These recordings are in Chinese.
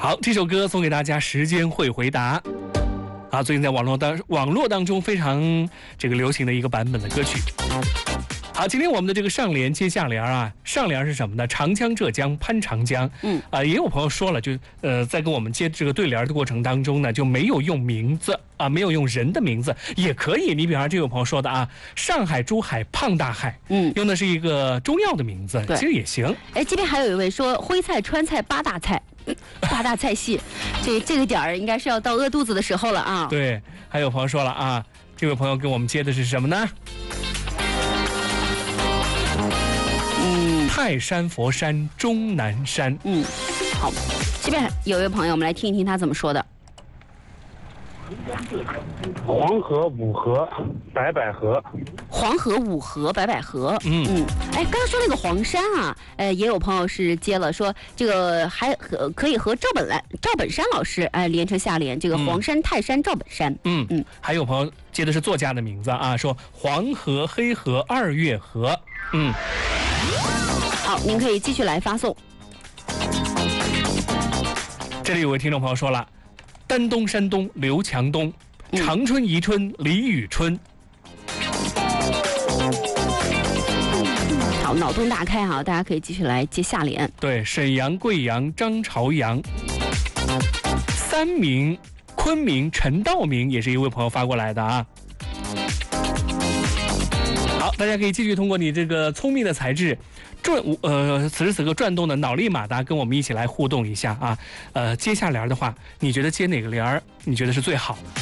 好，这首歌送给大家，时间会回答。啊，最近在网络当中非常流行的一个版本的歌曲。好，今天我们的这个上联接下联啊，上联是什么呢？长江浙江潘长江。也有朋友说了，就在跟我们接这个对联的过程当中呢，就没有用名字啊，没有用人的名字也可以。你比方这有朋友说的啊，上海、珠海、胖大海，用的是一个中药的名字，其实也行。 哎，这边还有一位说徽菜、川菜八大菜。八大菜系，这个点儿应该是要到饿肚子的时候了啊。 对，还有朋友说了啊，这位朋友跟我们接的是什么呢？泰山、佛山、终南山。 好，这边有一位朋友，我们来听一听他怎么说的。 黄河、五河、白百合。 黄河、五河、白百合。哎，刚刚说那个黄山啊，也有朋友是接了，说这个还可以和赵本山老师连成下联，这个黄山、泰山、赵本山。 还有朋友接的是作家的名字啊，说黄河、黑河、二月河。 好，您可以继续来发送。 这里有位听众朋友说了，丹东、山东、刘强东，长春、宜春、李宇春。 好，脑洞大开啊，大家可以继续来接下联。 对，沈阳、贵阳、张朝阳。三明、昆明、陈道明也是一位朋友发过来的啊。好，大家可以继续通过你这个聪明的才智，此时此刻转动的脑力马达，跟我们一起来互动一下啊。接下联的话，你觉得接哪个联儿？你觉得是最好的？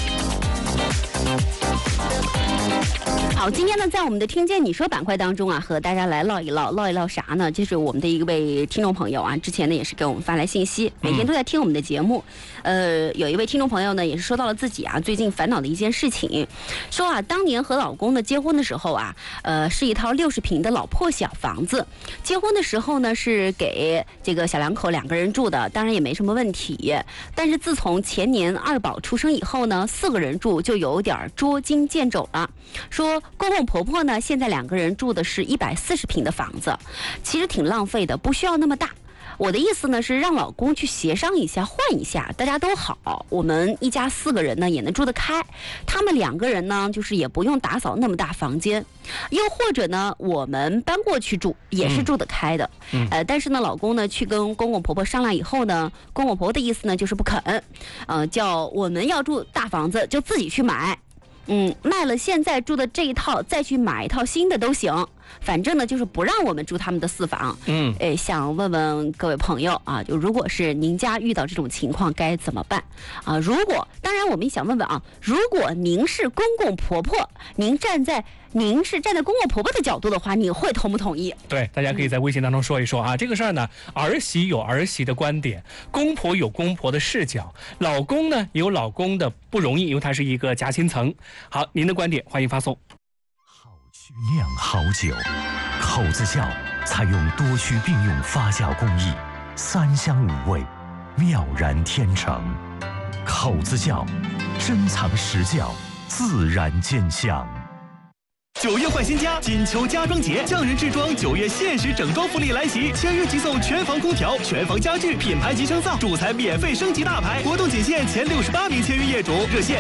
好，今天呢，在我们的听见你说板块当中啊，和大家来唠一唠啥呢？这是我们的一位听众朋友啊，之前呢也是给我们发来信息，每天都在听我们的节目。有一位听众朋友呢，也是说到了自己啊最近烦恼的一件事情，说啊，当年和老公呢结婚的时候啊，是一套60平的老破小房子，结婚的时候呢是给这个小两口2个人住的，当然也没什么问题。但是自从前年2宝出生以后呢，4个人住就有点捉襟见肘了，说公公婆婆呢，现在2个人住的是140平的房子，其实挺浪费的，不需要那么大。我的意思呢是让老公去协商一下，换一下，大家都好，我们一家4个人呢也能住得开。他们2个人呢，就是也不用打扫那么大房间，又或者呢，我们搬过去住也是住得开的。但是呢，老公呢去跟公公婆婆商量以后呢，公公婆婆的意思呢就是不肯，叫我们要住大房子就自己去买。卖了现在住的这一套，再去买一套新的都行，反正呢就是不让我们住他们的4房。想问问各位朋友啊，就如果是您家遇到这种情况该怎么办啊？当然我们想问问啊，如果您是公公婆婆，您是站在公公婆婆的角度的话，你会同不同意？ 对，大家可以在微信当中说一说啊。这个事儿呢，儿媳有儿媳的观点，公婆有公婆的视角，老公呢也有老公的不容易，因为他是一个夹心层。好，您的观点欢迎发送。 好曲酿好酒，口子窖采用多区并用发酵工艺，3香5味，妙然天成。口子窖珍藏实窖，自然见香。 9月换新家，金秋家装节，匠人制装9月限时整装福利来袭，签约即送全房空调、全房家具、品牌级升噪，主材免费升级大牌，活动仅限前68名签约业主，热线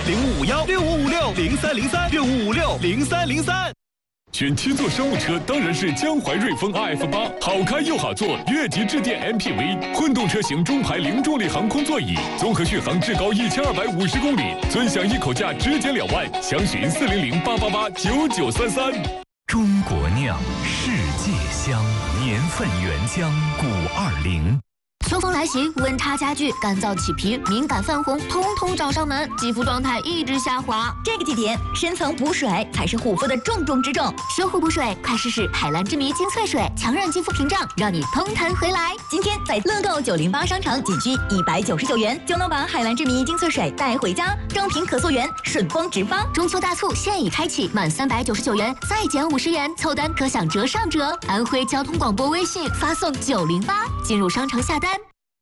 05516556030365560303。 选7座商务车当然是江淮瑞风 RF8，好开又好坐，越级致电 MPV， 混动车型中排零重力航空座椅，综合续航至高1250公里，尊享一口价直减2万，详询40088889933。 中国酿，世界香，年份原浆520。 秋风来袭，温差加剧，干燥起皮、敏感泛红，通通找上门，肌肤状态一直下滑。 这个季节，深层补水才是护肤的重中之重。 修护补水，快试试海蓝之谜精粹水，强韧肌肤屏障，让你通弹回来。 今天在乐购908商城，仅需199元就能把海蓝之谜精粹水带回家，正品可溯源，顺丰直发。 中秋大促现已开启，满399元再减50元，凑单可享折上折。安徽交通广播微信发送908，进入商城下单。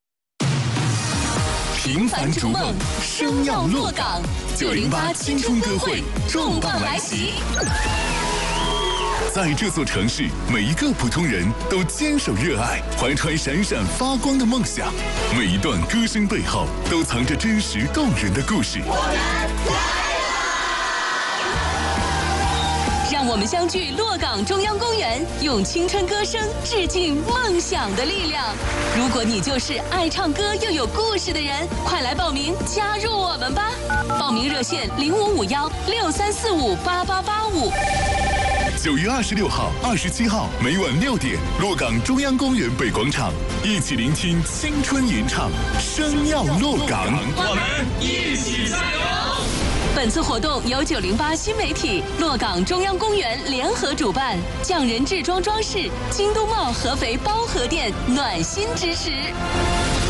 平凡逐梦，生要落岗。908青春歌会重磅来袭。 在这座城市，每一个普通人都坚守热爱，怀揣闪闪发光的梦想。每一段歌声背后，都藏着真实动人的故事。 让我们相聚洛港中央公园，用青春歌声致敬梦想的力量。如果你就是爱唱歌又有故事的人，快来报名加入我们吧！报名热线055163458885。 9月26号、27号每晚6点，洛港中央公园北广场，一起聆听青春吟唱，声耀洛港。 我们一起加油！ 本次活动由908新媒体、洛港中央公园联合主办，匠人制装装饰、京都茂合肥包河店暖心支持。